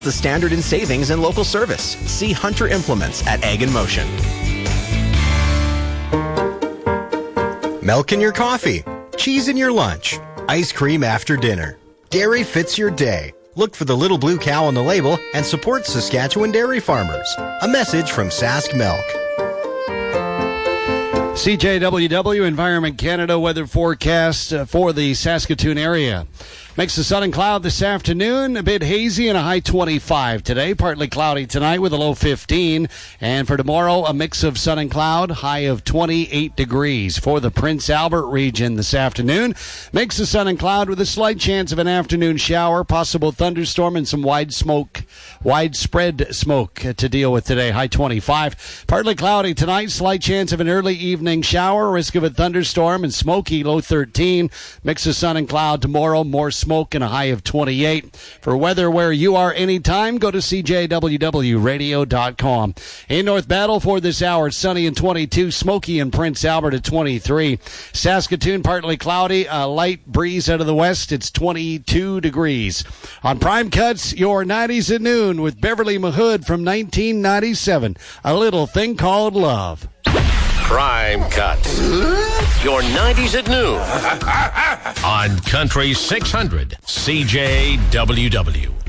The standard in savings and local service. See Hunter Implements at Ag in Motion. Milk in your coffee, cheese in your lunch, ice cream after dinner. Dairy fits your day. Look for the little blue cow on the label and support Saskatchewan dairy farmers. A message from Sask Milk. CJWW Environment Canada weather forecast for the Saskatoon area. Mix of sun and cloud this afternoon, a bit hazy and a high 25 today. Partly cloudy tonight with a low 15. And for tomorrow, a mix of sun and cloud, high of 28 degrees. For the Prince Albert region this afternoon, mix of sun and cloud with a slight chance of an afternoon shower, possible thunderstorm and some widespread smoke to deal with today, high 25. Partly cloudy tonight, slight chance of an early evening shower, risk of a thunderstorm and smoky, low 13. Mix of sun and cloud tomorrow, more smoke and a high of 28. For weather where you are anytime, go to CJWWRadio.com. In North Battle for this hour, sunny and 22, smoky in Prince Albert at 23. Saskatoon, partly cloudy, a light breeze out of the west. It's 22 degrees. On Prime Cuts, your 90s at noon with Beverly Mahood from 1997. A Little Thing Called Love. Prime Cuts. Your 90s at noon on Country 600 CJWW.